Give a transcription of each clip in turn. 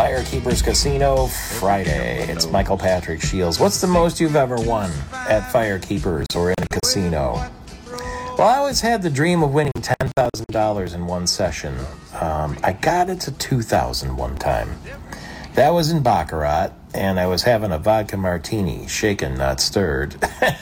Firekeepers Casino Friday. It's Michael Patrick Shields. What's the most you've ever won at Firekeepers or in a casino? Well, I always had the dream of winning $10,000 in one session. I got it to $2,000 one time. That was in Baccarat, and I was having a vodka martini, shaken, not stirred.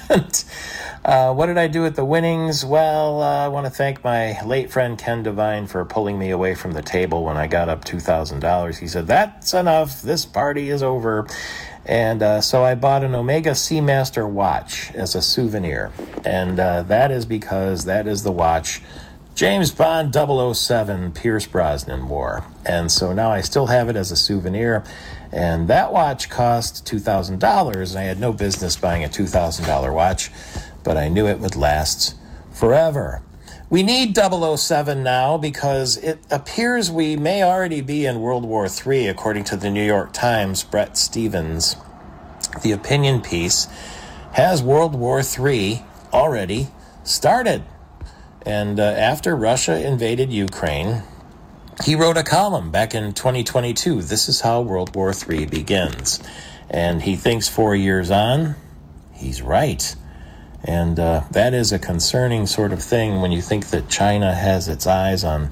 And what did I do at the winnings? Well, I want to thank my late friend Ken Devine for pulling me away from the table when I got up $2,000. He said, "That's enough. This party is over." And so I bought an Omega Seamaster watch as a souvenir. And that is because that is the watch James Bond 007 Pierce Brosnan wore. And so now I still have it as a souvenir. And that watch cost $2,000. And I had no business buying a $2,000 watch, but I knew it would last forever. We need 007 now because it appears we may already be in World War III, according to the New York Times. Bret Stephens, the opinion piece, has World War III already started. And after Russia invaded Ukraine, he wrote a column back in 2022. This is how World War III begins. And he thinks 4 years on, he's right. And that is a concerning sort of thing when you think that China has its eyes on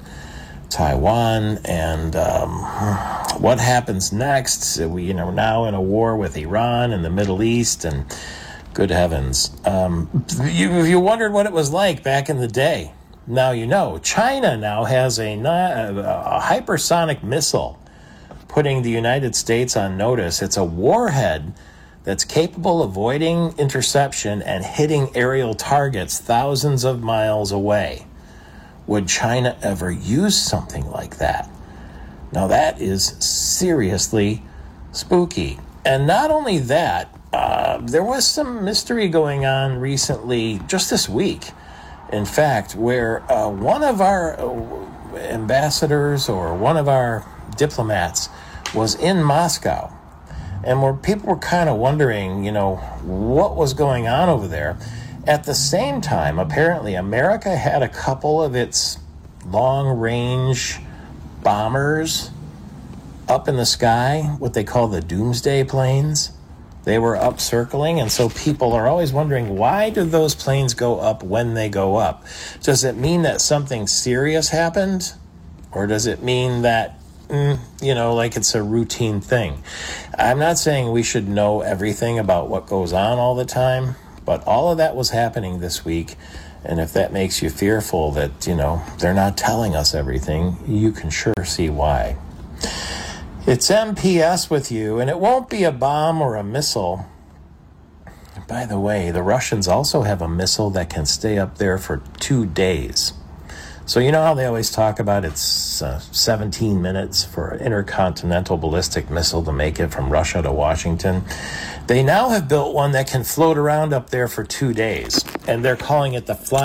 Taiwan and what happens next. We, now in a war with Iran and the Middle East, and good heavens. You wondered what it was like back in the day. Now you know. China now has a hypersonic missile, putting the United States on notice. It's a warhead that's capable of avoiding interception and hitting aerial targets thousands of miles away. Would China ever use something like that? Now that is seriously spooky. And not only that, there was some mystery going on recently, just this week, in fact, where one of our ambassadors or one of our diplomats was in Moscow. And where people were kind of wondering, what was going on over there. At the same time, apparently, America had a couple of its long-range bombers up in the sky, what they call the doomsday planes. They were up circling, and so people are always wondering, why do those planes go up when they go up? Does it mean that something serious happened? Or does it mean that like it's a routine thing? I'm not saying we should know everything about what goes on all the time, but all of that was happening this week. And if that makes you fearful that, they're not telling us everything, you can sure see why. It's MPS with you, and it won't be a bomb or a missile. By the way, the Russians also have a missile that can stay up there for 2 days. So you know how they always talk about it's 17 minutes for an intercontinental ballistic missile to make it from Russia to Washington? They now have built one that can float around up there for 2 days, and they're calling it the